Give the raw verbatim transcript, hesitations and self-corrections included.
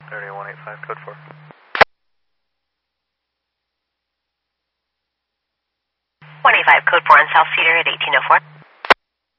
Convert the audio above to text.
thirty-one eighty-five, code four. one eighty-five, code four on South Cedar at eighteen oh four.